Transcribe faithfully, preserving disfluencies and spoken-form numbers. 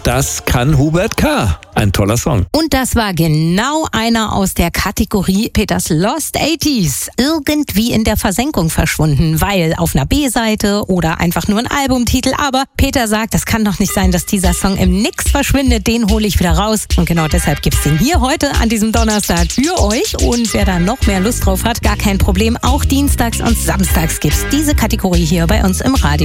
Das kann Hubert K. Ein toller Song. Und das war genau einer aus der Kategorie Peters Lost achtziger. Irgendwie in der Versenkung verschwunden, weil auf einer B-Seite oder einfach nur ein Albumtitel. Aber Peter sagt, das kann doch nicht sein, dass dieser Song im Nix verschwindet. Den hole ich wieder raus. Und genau deshalb gibt's den hier heute an diesem Donnerstag für euch. Und wer da noch mehr Lust drauf hat, gar kein Problem. Auch dienstags und samstags gibt's diese Kategorie hier bei uns im Radio.